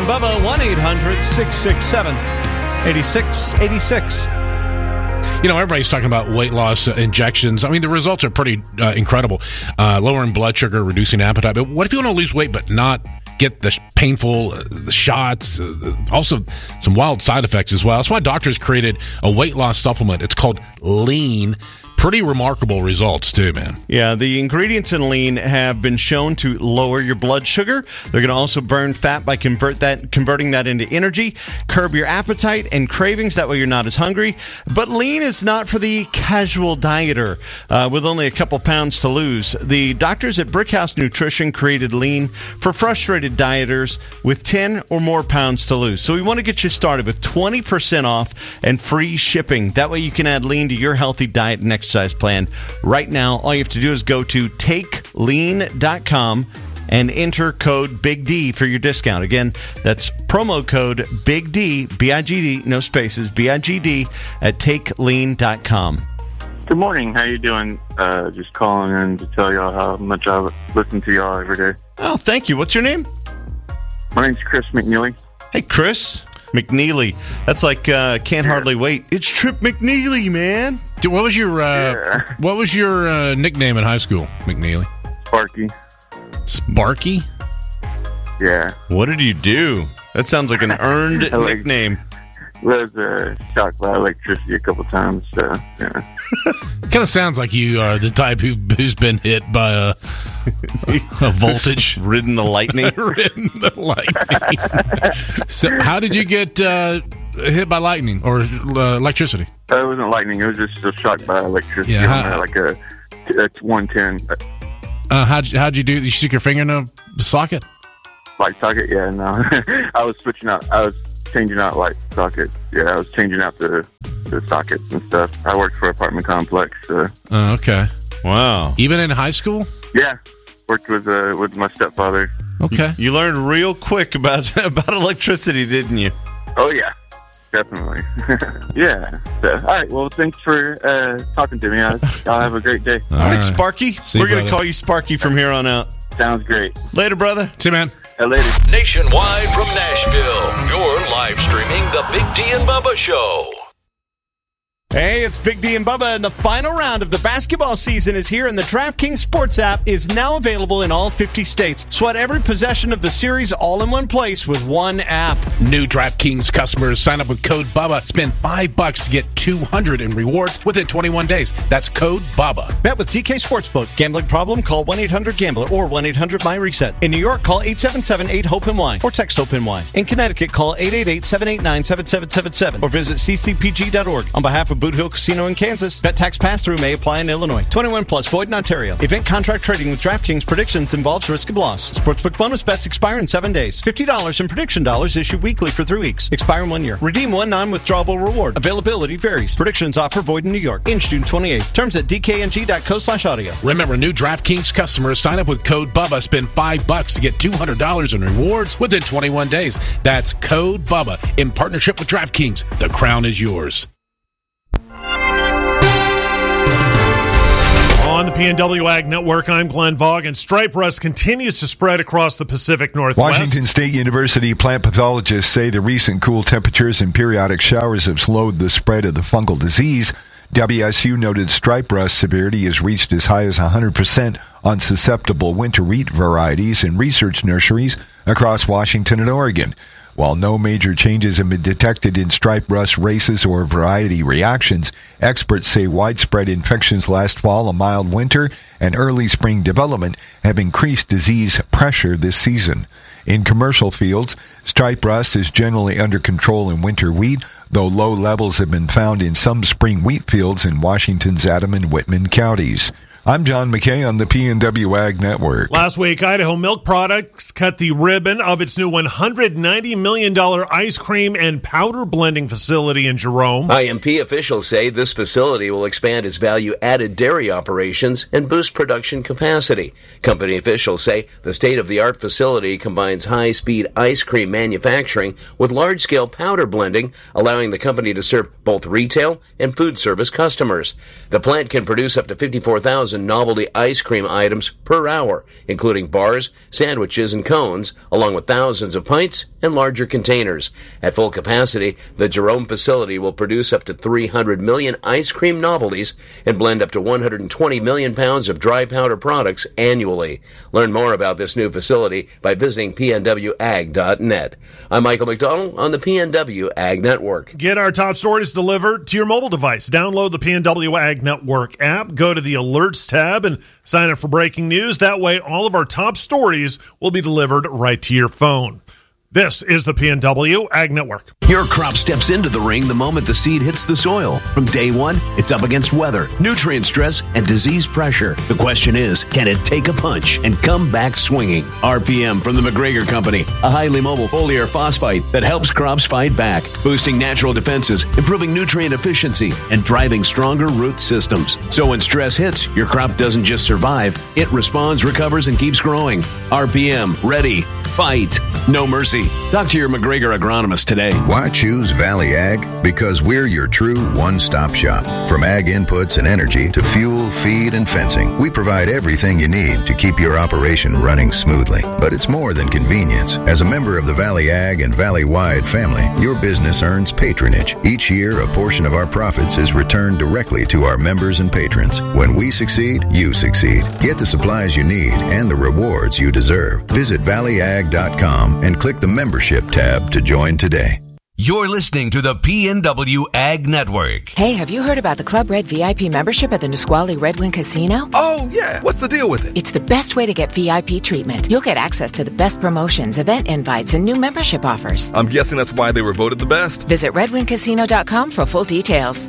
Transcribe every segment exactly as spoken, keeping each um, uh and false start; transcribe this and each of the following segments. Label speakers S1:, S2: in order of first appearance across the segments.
S1: and Bubba, one eight hundred six six seven eight six eight six.
S2: You know, everybody's talking about weight loss uh, injections. I mean, the results are pretty uh, incredible. Uh, lowering blood sugar, reducing appetite. But what if you want to lose weight but not get the painful uh, the shots? Uh, also, some wild side effects as well. That's why doctors created a weight loss supplement. It's called Lean. Pretty remarkable results, too, man.
S1: Yeah, the ingredients in Lean have been shown to lower your blood sugar. They're going to also burn fat by convert that, converting that into energy, curb your appetite and cravings. That way you're not as hungry. But Lean is not for the casual dieter uh, with only a couple pounds to lose. The doctors at Brickhouse Nutrition created Lean for frustrated dieters with ten or more pounds to lose. So we want to get you started with twenty percent off and free shipping. That way you can add Lean to your healthy diet and exercise plan. Right now, all you have to do is go to take lean dot com and enter code Big D for your discount. Again, that's promo code Big D, B I G D, no spaces, B I G D, at take lean dot com.
S3: Good morning. How you doing? Uh, just calling in to tell y'all how much I listen to y'all every day.
S1: Oh, thank you. What's your name?
S3: My name's Chris McNeely.
S1: Hey, Chris McNeely. That's like uh, can't hardly wait. It's Trip McNeely, man.
S2: Dude, what was your uh,
S3: Yeah.
S2: what was your uh, nickname in high school, McNeely?
S3: Sparky.
S2: Sparky?
S3: Yeah.
S1: What did you do? That sounds like an earned
S3: I like-
S1: nickname.
S3: Was uh, shocked by electricity a couple times. So, yeah.
S2: Kind of sounds like you are the type who, who's been hit by a, a voltage.
S1: Ridden the lightning.
S2: Ridden the lightning. So how did you get uh, hit by lightning or uh, electricity?
S3: Uh, it wasn't lightning. It was just a shock by electricity.
S2: Yeah,
S3: on
S2: how-
S3: uh, like a, a one ten
S2: Uh, how'd, you- how'd you do? You stick your finger in a socket?
S3: light socket. Yeah, no. I was switching out. I was changing out light sockets. Yeah, I was changing out the, the sockets and stuff. I worked for an apartment complex. So.
S2: Oh, okay.
S1: Wow.
S2: Even in high school?
S3: Yeah, worked with uh, with my stepfather.
S2: Okay.
S1: You learned real quick about about electricity, didn't you?
S3: Oh yeah, definitely. Yeah. So, all right. Well, thanks for uh, talking to me. I'll, I'll have a great day.
S1: All right,
S2: right.
S1: Sparky.
S2: See
S1: We're
S2: you,
S1: going to
S2: brother.
S1: call you Sparky from here on out.
S3: Sounds great.
S1: Later, brother.
S2: See you, man.
S3: Uh, later.
S4: Nationwide from Nashville, you're live streaming the Big D and Bubba Show.
S1: Hey, it's Big D and Bubba, and the final round of the basketball season is here, and the DraftKings Sports app is now available in all fifty states. Sweat every possession of the series all in one place with one app.
S2: New DraftKings customers sign up with code BUBBA. Spend five bucks to get two hundred in rewards within twenty-one days. That's code BUBBA.
S1: Bet with D K Sportsbook. Gambling problem? Call one eight hundred gambler or one eight hundred my reset. In New York, call eight seven seven eight hope N Y or text HOPE-NY. In Connecticut, call eight eight eight seven eight nine seven seven seven seven or visit c c p g dot org. On behalf of Boot Hill Casino in Kansas, bet tax pass-through may apply in Illinois. twenty-one plus, void in Ontario. Event contract trading with DraftKings predictions involves risk of loss. Sportsbook bonus bets expire in seven days. fifty dollars in prediction dollars issued weekly for three weeks. Expire in one year. Redeem one non-withdrawable reward. Availability varies. Predictions offer void in New York. In June twenty-eighth. Terms at d k n g dot co slash audio.
S2: Remember, new DraftKings customers sign up with code BUBBA. Spend five bucks to get two hundred dollars in rewards within twenty-one days. That's code BUBBA in partnership with DraftKings. The crown is yours.
S5: On the P N W Ag Network, I'm Glenn Vaughn, and stripe rust continues to spread across the Pacific Northwest.
S6: Washington State University plant pathologists say the recent cool temperatures and periodic showers have slowed the spread of the fungal disease. W S U noted stripe rust severity has reached as high as one hundred percent on susceptible winter wheat varieties in research nurseries across Washington and Oregon. While no major changes have been detected in stripe rust races or variety reactions, experts say widespread infections last fall, a mild winter, and early spring development have increased disease pressure this season. In commercial fields, stripe rust is generally under control in winter wheat, though low levels have been found in some spring wheat fields in Washington's Adam and Whitman counties. I'm John McKay on the P N W Ag Network.
S5: Last week, Idaho Milk Products cut the ribbon of its new one hundred ninety million dollars ice cream and powder blending facility in Jerome.
S7: I M P officials say this facility will expand its value-added dairy operations and boost production capacity. Company officials say the state-of-the-art facility combines high-speed ice cream manufacturing with large-scale powder blending, allowing the company to serve both retail and food service customers. The plant can produce up to fifty-four thousand novelty ice cream items per hour, including bars, sandwiches, and cones, along with thousands of pints and larger containers. At full capacity, the Jerome facility will produce up to three hundred million ice cream novelties and blend up to one hundred twenty million pounds of dry powder products annually. Learn more about this new facility by visiting P N W ag dot net. I'm Michael McDonald on the P N W Ag Network.
S5: Get our top stories delivered to your mobile device. Download the P N W Ag Network app, go to the Alerts tab, and sign up for breaking news. That way, all of our top stories will be delivered right to your phone. This is the P N W Ag Network.
S8: Your crop steps into the ring the moment the seed hits the soil. From day one, it's up against weather, nutrient stress, and disease pressure. The question is, can it take a punch and come back swinging? R P M from the McGregor Company, a highly mobile foliar phosphite that helps crops fight back, boosting natural defenses, improving nutrient efficiency, and driving stronger root systems. So when stress hits, your crop doesn't just survive, it responds, recovers, and keeps growing. R P M, ready, fight, no mercy. Talk to your McGregor agronomist today.
S9: Why choose Valley Ag? Because we're your true one-stop shop. From ag inputs and energy to fuel, feed, and fencing, we provide everything you need to keep your operation running smoothly. But it's more than convenience. As a member of the Valley Ag and Valley-wide family, your business earns patronage. Each year, a portion of our profits is returned directly to our members and patrons. When we succeed, you succeed. Get the supplies you need and the rewards you deserve. Visit valley ag dot com and click the membership tab to join today.
S4: You're listening to the P N W Ag Network.
S10: Hey, have you heard about the Club Red V I P membership at the Nisqually Red Wing Casino?
S11: Oh, yeah. What's the deal with it?
S10: It's the best way to get V I P treatment. You'll get access to the best promotions, event invites, and new membership offers.
S11: I'm guessing that's why they were voted the best.
S10: Visit red wing casino dot com for full details.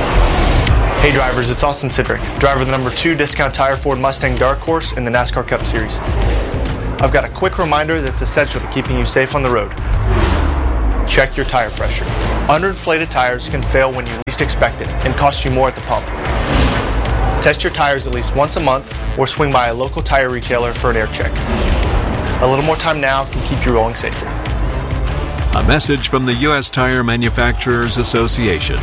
S12: Hey drivers, it's Austin Sidrick, driver of the number two Discount Tire Ford Mustang Dark Horse in the NASCAR Cup Series. I've got a quick reminder that's essential to keeping you safe on the road. Check your tire pressure. Underinflated tires can fail when you least expect it and cost you more at the pump. Test your tires at least once a month or swing by a local tire retailer for an air check. A little more time now can keep you rolling safer.
S13: A message from the U S Tire Manufacturers Association.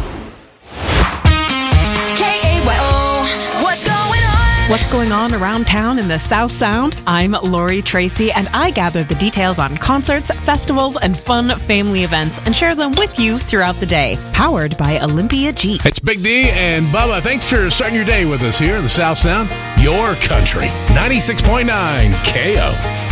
S14: What's going on around town in the South Sound? I'm Lori Tracy, and I gather the details on concerts, festivals, and fun family events and share them with you throughout the day. Powered by Olympia Jeep.
S2: It's Big D and Bubba. Thanks for starting your day with us here in the South Sound. Your country. ninety-six point nine K O.